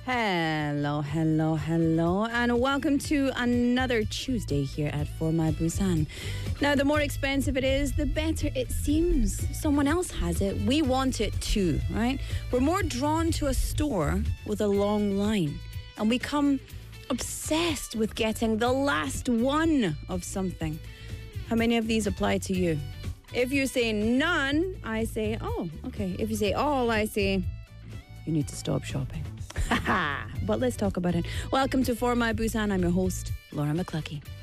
Hello, hello, hello, and welcome to another Tuesday here at For My Busan. Now, the more expensive it is, the better it seems. Someone else has it, we want it too, right? We're more drawn to a store with a long line, and we become obsessed with getting the last one of something. How many of these apply to you? If you say none, I say, oh, okay. If you say all, I say, you need to stop shopping. But let's talk about it. Welcome to For My Busan. I'm your host, Laura McCluskey.